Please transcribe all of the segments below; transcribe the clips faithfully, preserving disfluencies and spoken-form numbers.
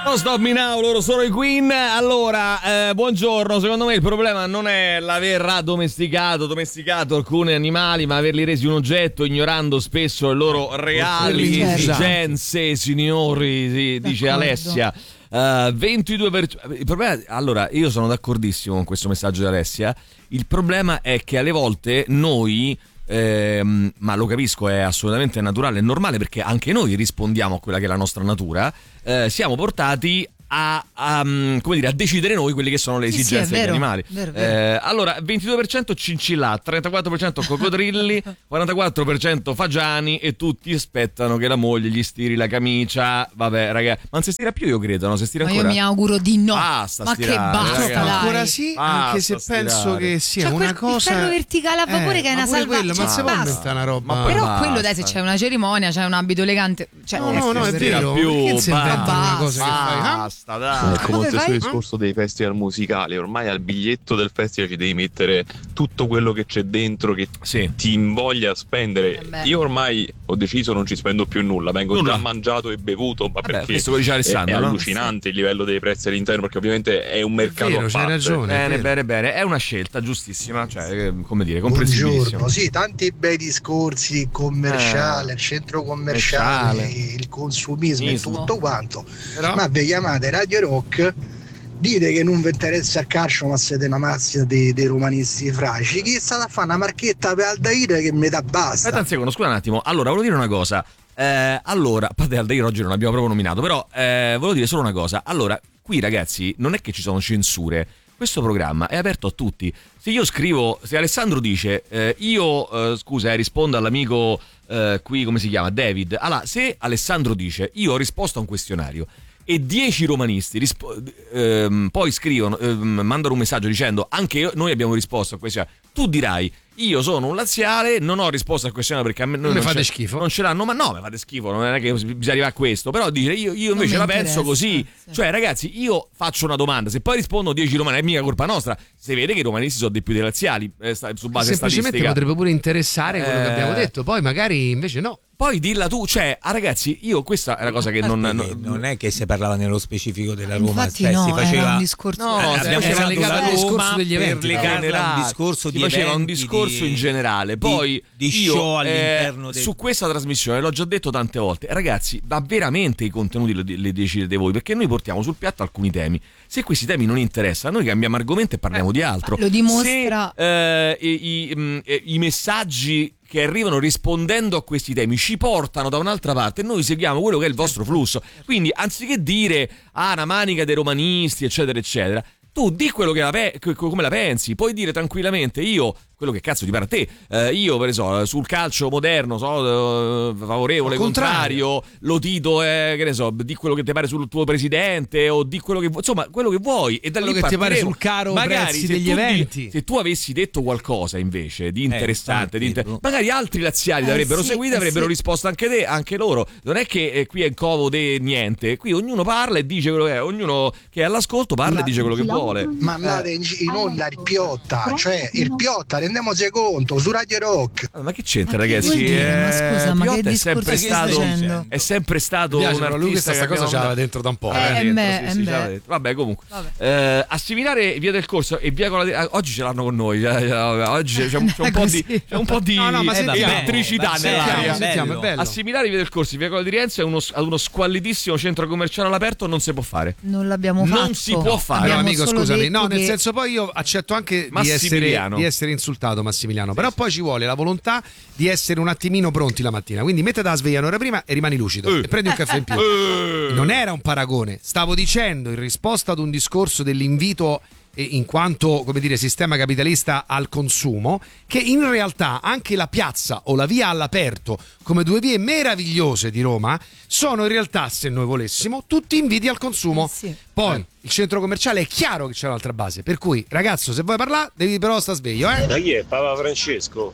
Non Stop Me Now, loro sono i Queen. Allora, eh, buongiorno. Secondo me il problema non è l'aver addomesticato, domesticato alcuni animali, ma averli resi un oggetto, ignorando spesso le loro reali esigenze, signori, sì, dice Alessia. Uh, ventidue per cento. Il problema, allora, io sono d'accordissimo con questo messaggio di Alessia. Il problema è che alle volte noi, ehm, ma lo capisco, è assolutamente naturale e normale, perché anche noi rispondiamo a quella che è la nostra natura, eh, siamo portati a, a, come dire, a decidere noi quelle che sono le sì, esigenze sì, vero, degli animali. vero, vero. Eh, allora, ventidue per cento cincillà, trentaquattro per cento coccodrilli, quarantaquattro per cento fagiani, e tutti aspettano che la moglie gli stiri la camicia. Vabbè, raga, ma non si stira più, io credo, no? Si stira ma ancora? io mi auguro di no. Basta ma stirare, che basta, raga. dai. Ancora sì, Basta anche se stirare. penso che sia Cioè, una quel, cosa. il ferro verticale a vapore eh, che è una ma pure salvata. quello, ma Cioè, se può basta. inventare una roba. Ma poi Però basta. quello, dai, se c'è una cerimonia, c'è un abito elegante. Cioè, No, no, no, è vero. più, Perché si inventano basta, una cosa che fai? Ah? Basta, dai. È come lo Come stesso fai? discorso dei festival musicali. Ormai al biglietto del festival ci devi mettere tutto quello che c'è dentro che Sì. ti invoglia a spendere. Eh beh. Io ormai ho deciso, non ci spendo più nulla, vengo Nulla. già mangiato e bevuto, ma Vabbè, perché questo lo dice è, Alessandro, è no? allucinante il livello dei prezzi all'interno, perché ovviamente è un mercato vero, a c'hai parte. ragione. Bene, vero. bene, bene. È una scelta giustissima, cioè, eh, come dire, comprensibilissima. Buongiorno, sì, tanti bei discorsi commerciale, Eh. il centro commerciale, Commerciale. il consumismo e Ismo. tutto quanto. Però- Ma vi chiamate Radio Rock, dite che non vi interessa il calcio, ma siete una mazza dei, dei romanisti fraici. Chi sta a fare una marchetta per Aldair che mi dà basta? Aspetta un secondo, scusa un attimo. Allora, volevo dire una cosa. Eh, allora, a parte Aldair oggi non l'abbiamo proprio nominato, però eh, volevo dire solo una cosa. Allora, qui ragazzi, non è che ci sono censure. Questo programma è aperto a tutti. Se io scrivo, se Alessandro dice, eh, io, eh, scusa, eh, rispondo all'amico eh, qui, come si chiama, David. Allora, se Alessandro dice, io ho risposto a un questionario e dieci romanisti rispo- ehm, poi scrivono, ehm, mandano un messaggio dicendo, anche io, noi abbiamo risposto a questo, tu dirai, io sono un laziale, non ho risposto al questionario perché a me Non mi fate c'è- schifo. non ce l'hanno, ma no, mi fate schifo, non è che bisogna arrivare a questo, però dire io, io Non invece mi la penso interessa, così, sì. cioè ragazzi, io faccio una domanda, se poi rispondo dieci romani è mica colpa nostra, si vede che i romanisti sono dei più dei laziali, eh, sta- su base Semplicemente statistica. potrebbe pure interessare quello che Eh. abbiamo detto, poi magari invece no. Poi dilla tu, cioè, ah, ragazzi, io questa è la cosa che non, Perché non, non è che si parlava nello specifico della Roma, Infatti cioè no, si faceva era un discorso. No, Eh, si abbiamo faceva usato legato la al discorso Roma degli per eventi, legarla a un discorso si di faceva un eventi, discorso di- in generale. di- Poi di io, show eh, all'interno del... su questa trasmissione l'ho già detto tante volte, ragazzi, ma veramente i contenuti li, li decidete voi, perché noi portiamo sul piatto alcuni temi. Se questi temi non interessano, noi cambiamo argomento e parliamo di altro. Lo dimostra. Se eh, i, i, mh, eh, i messaggi che arrivano rispondendo a questi temi ci portano da un'altra parte, noi seguiamo quello che è il vostro flusso. Quindi anziché dire ah, una manica dei romanisti eccetera eccetera, tu di quello che la pe- come la pensi, puoi dire tranquillamente io quello che cazzo ti pare a te, eh, io per esempio sul calcio moderno so, eh, favorevole, Al contrario. contrario, lo Tito è, che ne so, di quello che ti pare sul tuo presidente o di quello che vuoi, insomma quello che vuoi, e da Quello lì che ti pare partiremo. sul caro Magari prezzi se degli tu di- eventi. se tu avessi detto qualcosa invece di interessante, infatti, di inter- boh. magari altri laziali Eh, avrebbero sì, seguito, eh, avrebbero sì. risposto anche te, anche loro. Non è che eh, qui è covo de niente, qui ognuno parla e dice quello che è, ognuno che è all'ascolto parla e dice quello che vuole. Mandate in, in onda il Piotta, cioè il Piotta, rendiamoci conto, su Radio Rock. Ah, ma che c'entra, Ma che ragazzi? vuol dire? Ma scusa, ma Piotta che è sempre discorso stai stato facendo? è sempre stato Mi piace, un però artista lui questa che sta cosa abbiamo- ce l'aveva dentro da un po'. Eh, Eh, dentro, beh, sì, eh, sì, beh. ce l'aveva dentro. Vabbè, comunque. Vabbè. Eh, assimilare Via del Corso e Via con la ah, oggi ce l'hanno con noi. eh, eh, Oggi c'è un, c'è un po' di c'è un po' di No, no, ma Eh, vabbè, elettricità ma nell'aria. sentiamo, Sentiamo, è bello. bello. Assimilare Via del Corso e Via con la di Rienzo è uno, ad uno squallidissimo centro commerciale all'aperto non si può fare. Non l'abbiamo fatto. Non si può fare. Abbiamo No, amico, solo scusami, no, detto nel che- senso poi io accetto anche di essere, Massimiliano. di essere insultato, Massimiliano, però poi ci vuole la volontà di essere un attimino pronti la mattina, quindi mettete la sveglia un'ora prima e rimani lucido Eh. e prendi un caffè in più. Eh. Non era un paragone, stavo dicendo in risposta ad un discorso dell'invito eh, in quanto, come dire, sistema capitalista al consumo, che in realtà anche la piazza o la via all'aperto, come due vie meravigliose di Roma, sono in realtà, se noi volessimo, tutti inviti al consumo. Eh sì. Poi il centro commerciale è chiaro che c'è un'altra base, per cui ragazzo, se vuoi parlare devi però sta sveglio, eh? Da chi è? Papa Francesco?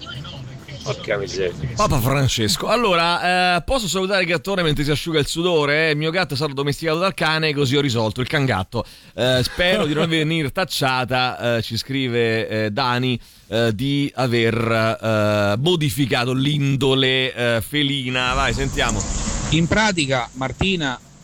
Porca miseria. Papa Francesco. Allora, eh, posso salutare il gattone mentre si asciuga il sudore? Il mio gatto è stato domesticato dal cane, così ho risolto il cangatto. Eh, spero di non venire tacciata, eh, ci scrive eh, Dani, eh, di aver eh, modificato l'indole eh, felina. Vai, sentiamo. In pratica, Martina,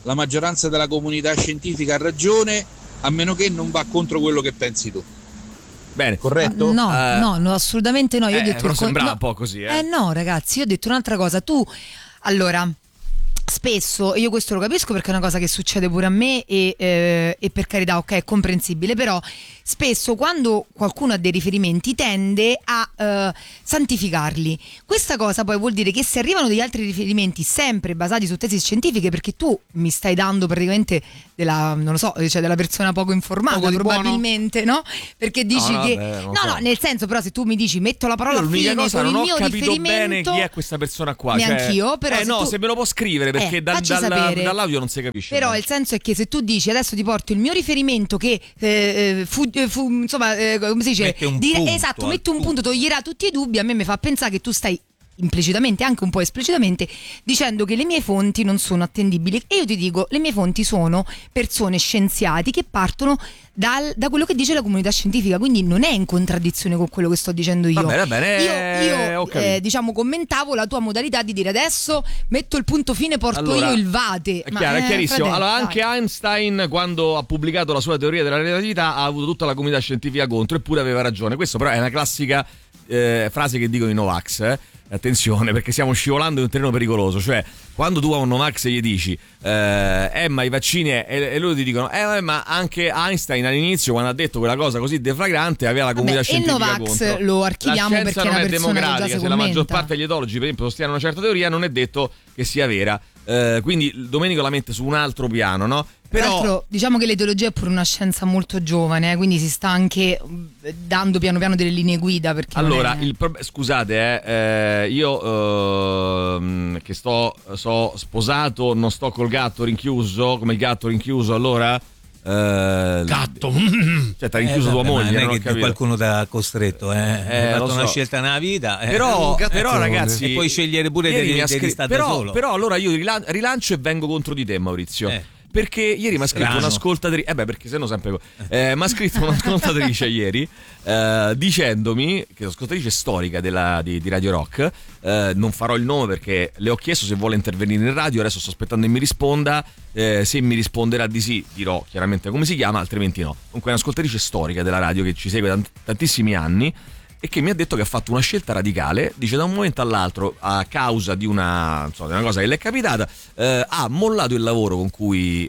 la maggioranza della comunità scientifica ha ragione, a meno che non va contro quello che pensi tu. Bene, corretto? No, Eh, no, no, assolutamente no. Io ho eh, detto però il con- sembrava no. un po' così, eh. Eh no, ragazzi, io ho detto un'altra cosa. Tu, allora, spesso, io questo lo capisco perché è una cosa che succede pure a me e, eh, e per carità, ok, è comprensibile, però spesso quando qualcuno ha dei riferimenti tende a eh, santificarli. Questa cosa poi vuol dire che se arrivano degli altri riferimenti sempre basati su tesi scientifiche, perché tu mi stai dando praticamente della, non lo so, cioè della persona poco informata Poco di probabilmente, no? Perché dici No, no, che vabbè, non no, so. no, nel senso, però se tu mi dici metto la parola Io l'unica fine cosa, con il non ho mio capito riferimento, bene chi è questa persona qua. Neanch'io, cioè, però eh se no, tu- se me lo può scrivere, perché Eh, dal- facci dal- sapere. dall'audio non si capisce. Però bene. il senso è che se tu dici adesso ti porto il mio riferimento che eh, fu, eh, fu, insomma, eh, come si dice? Mette un Dire- punto esatto, al metti un tutto. punto, toglierà tutti i dubbi, a me mi fa pensare che tu stai implicitamente, anche un po' esplicitamente, dicendo che le mie fonti non sono attendibili. E io ti dico, le mie fonti sono persone scienziati che partono dal- da quello che dice la comunità scientifica, quindi non è in contraddizione con quello che sto dicendo io. Va bene, va bene, Io, ho io capito. eh, diciamo commentavo la tua modalità di dire adesso metto il punto fine, porto Allora, io il vate. È Ma, chiaro, è eh, chiarissimo. fratello, Allora, dai. anche Einstein, quando ha pubblicato la sua teoria della relatività, ha avuto tutta la comunità scientifica contro, eppure aveva ragione. Questo, però, è una classica eh, frase che dicono i Novax. Eh. Attenzione, perché stiamo scivolando in un terreno pericoloso. Cioè, quando tu a un Novax gli dici eh, eh ma i vaccini è, e, e loro ti dicono eh vabbè, ma anche Einstein all'inizio, quando ha detto quella cosa così deflagrante, aveva la comunità Vabbè, e scientifica Novax contro. lo archiviamo La scienza perché è non una è persona che già democratica. si Se la maggior commenta. parte degli etologi, per esempio, sostiene una certa teoria, non è detto che sia vera. Eh, quindi Domenico la mette su un altro piano, no? Tra Però l'altro, diciamo che l'etologia è pure una scienza molto giovane, eh, quindi si sta anche eh, dando piano piano delle linee guida. Perché non allora, è- il pro- scusate, eh, eh, io ehm, che sto so sposato, non sto col gatto rinchiuso, come il gatto rinchiuso, allora eh, Gatto. cioè t'ha rinchiuso Eh, tua vabbè, ma moglie, non è non ho che capito. qualcuno ti ha costretto, eh. Hai lo fatto una so. scelta nella vita. eh. Però, un gattone. però ragazzi, E puoi scegliere pure ieri di- mi ha di scri- restare da però, solo. però allora io rilan- rilancio e vengo contro di te, Maurizio. Eh. Perché ieri mi ha scritto Strano. un'ascoltatrice, eh beh, perché se no sempre eh, mi ha scritto un'ascoltatrice ieri eh, dicendomi, che è un'ascoltatrice storica della, di, di Radio Rock, eh, non farò il nome perché le ho chiesto se vuole intervenire in radio, adesso sto aspettando che mi risponda, eh, se mi risponderà di sì dirò chiaramente come si chiama, altrimenti no. Comunque è un'ascoltatrice storica della radio che ci segue da tantissimi anni e che mi ha detto che ha fatto una scelta radicale, dice da un momento all'altro, a causa di una, insomma, di una cosa che le è capitata, eh, ha mollato il lavoro con cui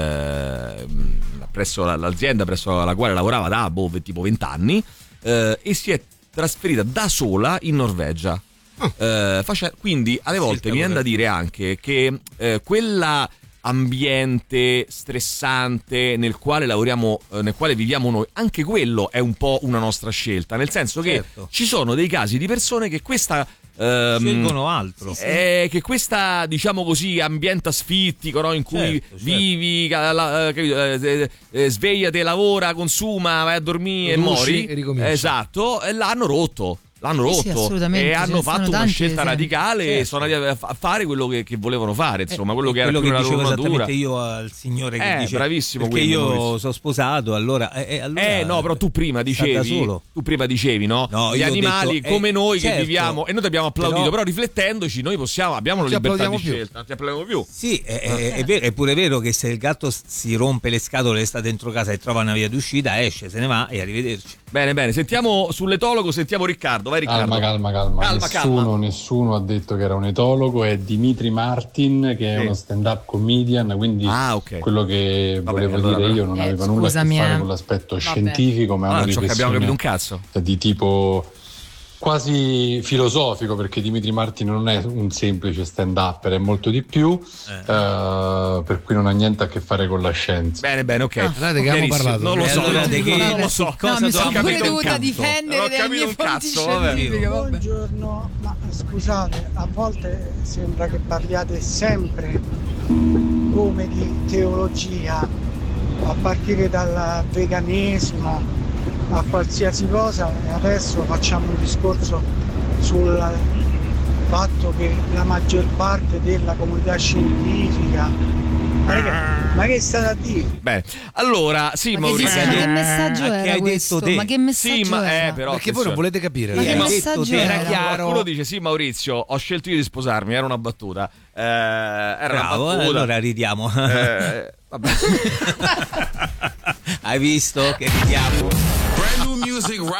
eh, presso la- l'azienda presso la quale lavorava da boh, tipo venti anni eh, e si è trasferita da sola in Norvegia. Eh, face- quindi alle volte Scelta mi viene da corretta. dire anche che eh, quella ambiente stressante nel quale lavoriamo, eh, nel quale viviamo noi, anche quello è un po' una nostra scelta, nel senso che Certo. ci sono dei casi di persone che questa ehm, Scelgono altro. eh, che questa, diciamo così, ambiente asfittico, no? In cui Certo, certo. vivi, ca- la- eh, capito, eh, eh, eh, svegliati, lavora, consuma, vai a dormire e Produci mori. e ricominci. Esatto, e l'hanno rotto. L'hanno Sì, sì, rotto assolutamente, e ce hanno ne fatto stanno una tanti scelta esempi. radicale e Certo. sono andati a fa- fare quello che, che volevano fare, insomma, quello che era quello più che nella dicevo loro natura. esattamente io al signore che Eh, dice bravissimo, perché quindi, io Maurizio. sono sposato, allora eh, eh, allora Eh no, però tu prima sta da dicevi, solo. tu prima dicevi, no? No, Gli io ho animali detto, eh, come noi che certo, viviamo e noi ti abbiamo applaudito, però, però riflettendoci noi possiamo, abbiamo la Ci libertà di applaudiamo più. scelta, non ti applaudiamo più. Sì, è, è, è vero, è pure vero che se il gatto si rompe le scatole e sta dentro casa e trova una via d'uscita, esce, se ne va e arrivederci. Bene, bene, sentiamo sull'etologo, sentiamo Riccardo, vai Riccardo. Calma, calma, calma. Calma, nessuno, calma. nessuno ha detto che era un etologo, è Dimitri Martin che è Sì. uno stand-up comedian, quindi Ah, ok. quello che Vabbè, volevo allora dire no. io non Eh, aveva nulla a che scusami, fare eh. con l'aspetto Vabbè. scientifico, ma è Ah, una non ci abbiamo capito un riflessione cazzo. di tipo quasi filosofico, perché Dimitri Martin non è un semplice stand-upper, è molto di più, eh, per cui non ha niente a che fare con la scienza. Bene, bene, ok. Guardate che abbiamo Chiarissimo. parlato. Non lo E so, allora non, di che- non lo so. No, cosa mi tu sono hai pure capito un dovuta cazzo? difendere Non ho delle capito mie un fonti cazzo, vabbè. scientifiche. Vabbè. Buongiorno, ma scusate, a volte sembra che parliate sempre come di teologia, a partire dal veganesimo a qualsiasi cosa, e adesso facciamo un discorso sul fatto che la maggior parte della comunità scientifica, ma che, ma che state a dire? Bene, allora, sì, Ma che, Maurizio. dici, ma che Eh, messaggio che era hai detto questo? te? Ma che messaggio Sì, ma era? eh, però Perché voi non attenzione. volete capire. Ma che hai messaggio detto te, era? era chiaro. Qualcuno dice sì, Maurizio, ho scelto io di sposarmi, era una battuta. Eh, era Bravo, una battuta. allora ridiamo. Eh, vabbè. Hai visto che ridiamo? Brand new music